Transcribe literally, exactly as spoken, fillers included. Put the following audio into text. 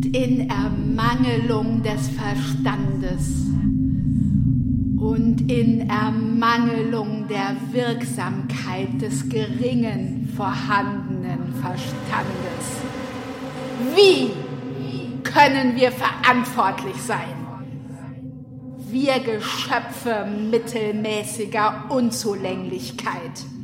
in Ermangelung des Verstandes und in Ermangelung der Wirksamkeit des geringen vorhandenen Verstandes. Wie können wir verantwortlich sein? Wir Geschöpfe mittelmäßiger Unzulänglichkeit.